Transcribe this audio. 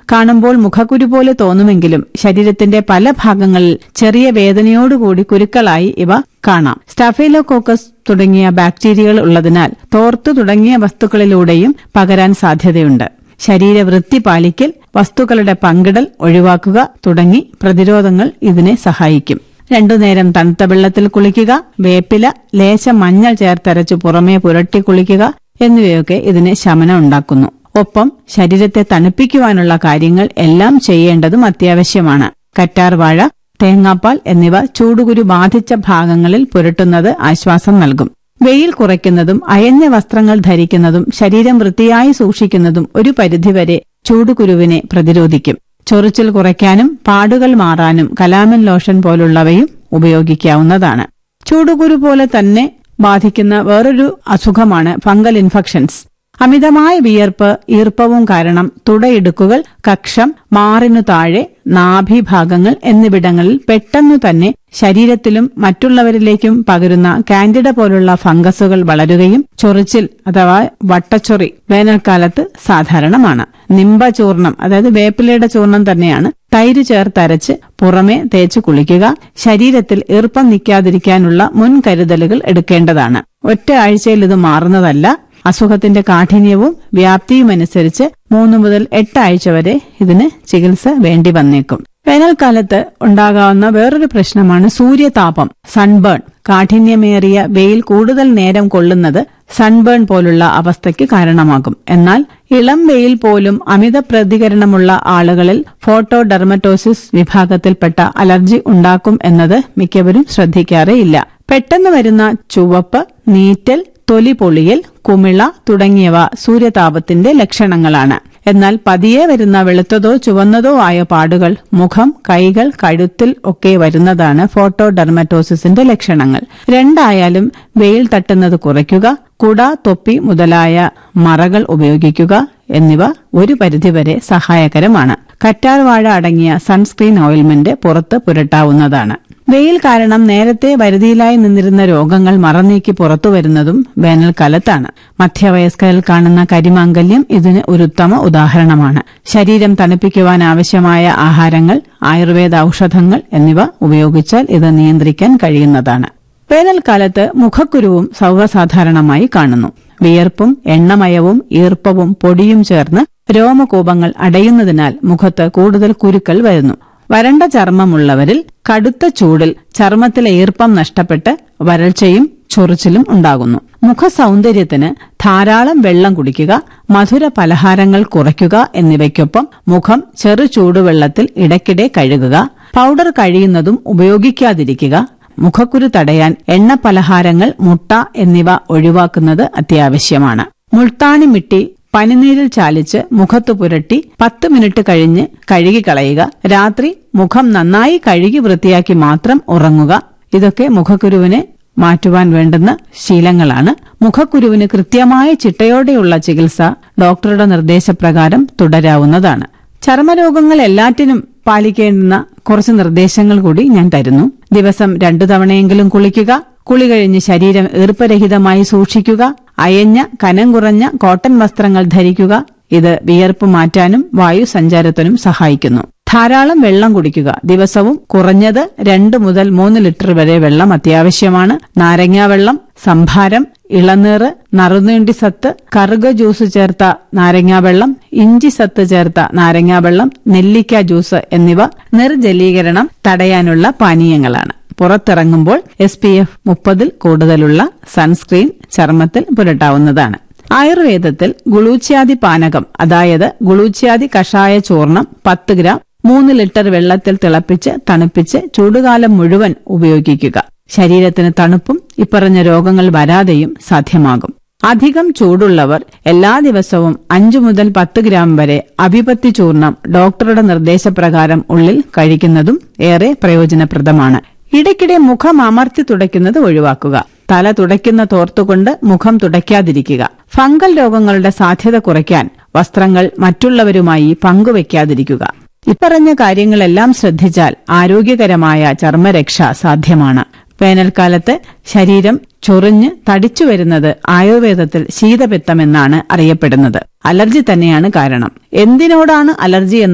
കാണുമ്പോൾ മുഖക്കുരു പോലെ തോന്നുമെങ്കിലും ശരീരത്തിന്റെ പല ഭാഗങ്ങളിൽ ചെറിയ വേദനയോടുകൂടി കുരുക്കളായി ഇവ കാണാം. സ്റ്റഫൈലോകോക്കസ് തുടങ്ങിയ ബാക്ടീരിയകൾ ഉള്ളതിനാൽ തോർത്തു തുടങ്ങിയ വസ്തുക്കളിലൂടെയും പകരാൻ സാധ്യതയുണ്ട്. ശരീരവൃത്തി പാലിക്കൽ, വസ്തുക്കളുടെ പങ്കിടൽ ഒഴിവാക്കുക തുടങ്ങി പ്രതിരോധങ്ങൾ ഇതിനെ സഹായിക്കും. 2 നേരം തണുത്ത വെള്ളത്തിൽ കുളിക്കുക, വേപ്പില ലേശം മഞ്ഞൾ ചേർത്തരച്ചു പുറമേ പുരട്ടി കുളിക്കുക എന്നിവയൊക്കെ ഇതിന് ശമനം ഉണ്ടാക്കുന്നു. ഒപ്പം ശരീരത്തെ തണുപ്പിക്കുവാനുള്ള കാര്യങ്ങൾ എല്ലാം ചെയ്യേണ്ടതും അത്യാവശ്യമാണ്. കറ്റാർവാഴ, തേങ്ങാപ്പാൽ എന്നിവ ചൂടുകുരു ബാധിച്ച ഭാഗങ്ങളിൽ പുരട്ടുന്നത് ആശ്വാസം നൽകും. വെയിൽ കുറയ്ക്കുന്നതും അയഞ്ഞ വസ്ത്രങ്ങൾ ധരിക്കുന്നതും ശരീരം വൃത്തിയായി സൂക്ഷിക്കുന്നതും ഒരു പരിധിവരെ ചൂടുകുരുവിനെ പ്രതിരോധിക്കും. ചൊറിച്ചിൽ കുറയ്ക്കാനും പാടുകൾ മാറാനും കലാമിൻ ലോഷൻ പോലുള്ളവയും ഉപയോഗിക്കാവുന്നതാണ്. ചൂടുകുരു പോലെ തന്നെ ബാധിക്കുന്ന വേറൊരു അസുഖമാണ് ഫംഗൽ ഇൻഫെക്ഷൻസ്. അമിതമായ വിയർപ്പ്, ഈർപ്പവും കാരണം തുടയിടുക്കുകൾ, കക്ഷം, മാറിനു താഴെ, നാഭിഭാഗങ്ങൾ എന്നിവിടങ്ങളിൽ പെട്ടെന്നു തന്നെ ശരീരത്തിലും മറ്റുള്ളവരിലേക്കും പകരുന്ന കാൻഡിഡ പോലുള്ള ഫംഗസുകൾ വളരുകയും ചൊറിച്ചിൽ അഥവാ വട്ടച്ചൊറി വേനൽക്കാലത്ത് സാധാരണമാണ്. നിംബചൂർണം, അതായത് വേപ്പിലയുടെ ചൂർണം തന്നെയാണ്, തൈര് ചേർത്തരച്ച് പുറമെ തേച്ചു കുളിക്കുക. ശരീരത്തിൽ ഈർപ്പം നിൽക്കാതിരിക്കാനുള്ള മുൻകരുതലുകൾ എടുക്കേണ്ടതാണ്. ഒറ്റ ആഴ്ചയിൽ ഇത് മാറുന്നതല്ല. അസുഖത്തിന്റെ കാഠിന്യവും വ്യാപ്തിയുമനുസരിച്ച് 3 മുതൽ 8 ആഴ്ച വരെ ഇതിന് ചികിത്സ വേണ്ടി വന്നേക്കും. വേനൽക്കാലത്ത് ഉണ്ടാകാവുന്ന വേറൊരു പ്രശ്നമാണ് സൂര്യതാപം, സൺബേൺ. കാഠിന്യമേറിയ വെയിൽ കൂടുതൽ നേരം കൊള്ളുന്നത് സൺബേൺ പോലുള്ള അവസ്ഥയ്ക്ക് കാരണമാകും. എന്നാൽ ഇളം വെയിൽ പോലും അമിത പ്രതികരണമുള്ള ആളുകളിൽ ഫോട്ടോഡെർമറ്റോസിസ് വിഭാഗത്തിൽപ്പെട്ട അലർജി ഉണ്ടാക്കും എന്നത് മിക്കവരും ശ്രദ്ധിക്കാറേയില്ല. പെട്ടെന്ന് വരുന്ന ചുവപ്പ്, നീറ്റൽ, തൊലി പൊളിയൽ, കുമിള തുടങ്ങിയവ സൂര്യതാപത്തിന്റെ ലക്ഷണങ്ങളാണ്. എന്നാൽ പതിയെ വരുന്ന വെളുത്തതോ ചുവന്നതോ ആയ പാടുകൾ മുഖം, കൈകൾ, കഴുത്തിൽ ഒക്കെ വരുന്നതാണ് ഫോട്ടോഡെർമറ്റോസിസിന്റെ ലക്ഷണങ്ങൾ. രണ്ടായാലും വെയിൽ തട്ടുന്നത് കുറയ്ക്കുക, കുട, തൊപ്പി മുതലായ മറകൾ ഉപയോഗിക്കുക എന്നിവ ഒരു പരിധിവരെ സഹായകരമാണ്. കറ്റാർവാഴ അടങ്ങിയ സൺസ്ക്രീൻ ഓയിൽമെന്റ് പുറത്ത് പുരട്ടാവുന്നതാണ്. വെയിൽ കാരണം നേരത്തെ വരുതിയിലായി നിന്നിരുന്ന രോഗങ്ങൾ മറനീക്കി പുറത്തുവരുന്നതും വേനൽക്കാലത്താണ്. മധ്യവയസ്കരിൽ കാണുന്ന കരിമാങ്കല്യം ഇതിന് ഒരു ഉത്തമ ഉദാഹരണമാണ്. ശരീരം തണുപ്പിക്കുവാൻ ആവശ്യമായ ആഹാരങ്ങൾ, ആയുർവേദ ഔഷധങ്ങൾ എന്നിവ ഉപയോഗിച്ചാൽ ഇത് നിയന്ത്രിക്കാൻ കഴിയുന്നതാണ്. വേനൽക്കാലത്ത് മുഖക്കുരുവും സർവ്വസാധാരണമായി കാണുന്നു. വിയർപ്പും എണ്ണമയവും ഈർപ്പവും പൊടിയും ചേർന്ന് രോമകൂപങ്ങൾ അടയുന്നതിനാൽ മുഖത്ത് കൂടുതൽ കുരുക്കൾ വരുന്നു. വരണ്ട ചർമ്മമുള്ളവരിൽ കടുത്ത ചൂടിൽ ചർമ്മത്തിലെ ഈർപ്പം നഷ്ടപ്പെട്ട് വരൾച്ചയും ചൊറിച്ചിലും ഉണ്ടാകുന്നു. മുഖസൗന്ദര്യത്തിന് ധാരാളം വെള്ളം കുടിക്കുക, മധുര പലഹാരങ്ങൾ കുറയ്ക്കുക എന്നിവയ്ക്കൊപ്പം മുഖം ചെറു ചൂടുവെള്ളത്തിൽ ഇടയ്ക്കിടെ കഴുകുക, പൌഡർ കഴിയുന്നതും ഉപയോഗിക്കാതിരിക്കുക. മുഖക്കുരു തടയാൻ എണ്ണ പലഹാരങ്ങൾ, മുട്ട എന്നിവ ഒഴിവാക്കുന്നത് അത്യാവശ്യമാണ്. മുൾത്താണി മിട്ടി പനിനീരിൽ ചാലിച്ച് മുഖത്തു പുരട്ടി 10 മിനിറ്റ് കഴിഞ്ഞ് കഴുകിക്കളയുക. രാത്രി മുഖം നന്നായി കഴുകി വൃത്തിയാക്കി മാത്രം ഉറങ്ങുക. ഇതൊക്കെ മുഖക്കുരുവിനെ മാറ്റുവാൻ വേണ്ടുന്ന ശീലങ്ങളാണ്. മുഖക്കുരുവിന് കൃത്യമായ ചിട്ടയോടെയുള്ള ചികിത്സ ഡോക്ടറുടെ നിർദ്ദേശപ്രകാരം തുടരാവുന്നതാണ്. ചർമ്മരോഗങ്ങൾ എല്ലാറ്റിനും പാലിക്കേണ്ടുന്ന കുറച്ച് നിർദ്ദേശങ്ങൾ കൂടി ഞാൻ തരുന്നു. ദിവസം 2 തവണയെങ്കിലും കുളിക്കുക. കുളി കഴിഞ്ഞ് ശരീരം ഈർപ്പരഹിതമായി സൂക്ഷിക്കുക. അയഞ്ഞ കനം കുറഞ്ഞ കോട്ടൺ വസ്ത്രങ്ങൾ ധരിക്കുക. ഇത് വിയർപ്പ് മാറ്റാനും വായു സഞ്ചാരത്തിനും സഹായിക്കുന്നു. ധാരാളം വെള്ളം കുടിക്കുക. ദിവസവും കുറഞ്ഞത് 2 മുതൽ 3 ലിറ്റർ വരെ വെള്ളം അത്യാവശ്യമാണ്. നാരങ്ങാവെള്ളം, സംഭാരം, ഇളനീറ്, നറുനീണ്ടി സത്ത്, കറുക ജ്യൂസ് ചേർത്ത നാരങ്ങാവെള്ളം, ഇഞ്ചി സത്ത് ചേർത്ത നാരങ്ങാവെള്ളം, നെല്ലിക്ക ജ്യൂസ് എന്നിവ നിർജ്ജലീകരണം തടയാനുള്ള പാനീയങ്ങളാണ്. പുറത്തിറങ്ങുമ്പോൾ SPF 30 കൂടുതലുള്ള സൺസ്ക്രീൻ ചർമ്മത്തിൽ പുരട്ടാവുന്നതാണ്. ആയുർവേദത്തിൽ ഗുളൂച്യാദി പാനകം, അതായത് ഗുളൂച്യാദി കഷായ ചൂർണം 10 ഗ്രാം 3 ലിറ്റർ വെള്ളത്തിൽ തിളപ്പിച്ച് തണുപ്പിച്ച് ചൂടുകാലം മുഴുവൻ ഉപയോഗിക്കുക. ശരീരത്തിന് തണുപ്പും ഇപ്പറഞ്ഞ രോഗങ്ങൾ വരാതെയും സാധ്യമാകും. അധികം ചൂടുള്ളവർ എല്ലാ ദിവസവും 5 മുതൽ 10 ഗ്രാം വരെ അഭിപത്തി ചൂർണം ഡോക്ടറുടെ നിർദ്ദേശപ്രകാരം ഉള്ളിൽ കഴിക്കുന്നതും ഏറെ പ്രയോജനപ്രദമാണ്. ഇടയ്ക്കിടെ മുഖം അമർത്തി തുടയ്ക്കുന്നത് ഒഴിവാക്കുക. തല തുടയ്ക്കുന്ന തോർത്തുകൊണ്ട് മുഖം തുടയ്ക്കാതിരിക്കുക. ഫംഗൽ രോഗങ്ങളുടെ സാധ്യത കുറയ്ക്കാൻ വസ്ത്രങ്ങൾ മറ്റുള്ളവരുമായി പങ്കുവയ്ക്കാതിരിക്കുക. ഇപ്പറഞ്ഞ കാര്യങ്ങളെല്ലാം ശ്രദ്ധിച്ചാൽ ആരോഗ്യകരമായ ചർമ്മരക്ഷ സാധ്യമാണ്. വേനൽക്കാലത്ത് ശരീരം ചൊറിഞ്ഞ് തടിച്ചു വരുന്നത് ആയുർവേദത്തിൽ ശീതപിത്തമെന്നാണ് അറിയപ്പെടുന്നത്. അലർജി തന്നെയാണ് കാരണം. എന്തിനോടാണ് അലർജി